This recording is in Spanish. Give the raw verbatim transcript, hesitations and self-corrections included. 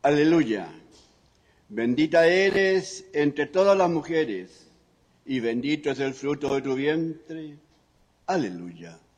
Aleluya. Bendita eres entre todas las mujeres, y bendito es el fruto de tu vientre. Aleluya.